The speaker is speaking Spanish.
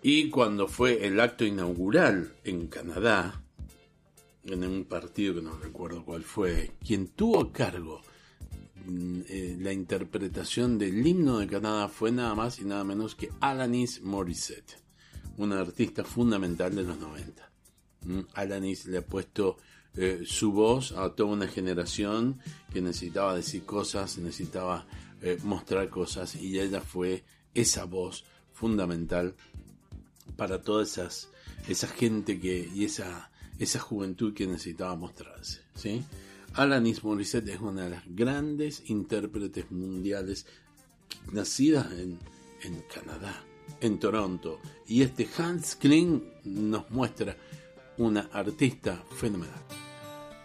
Y cuando fue el acto inaugural en Canadá, en un partido que no recuerdo cuál fue, quien tuvo a cargo la interpretación del himno de Canadá fue nada más y nada menos que Alanis Morissette, una artista fundamental de los 90. Alanis le ha puesto su voz a toda una generación que necesitaba decir cosas, necesitaba mostrar cosas, y ella fue esa voz fundamental para toda esa gente y esa juventud que necesitaba mostrarse, ¿sí? Alanis Morissette es una de las grandes intérpretes mundiales nacidas en Canadá, en Toronto, y Hans Kling nos muestra una artista fenomenal.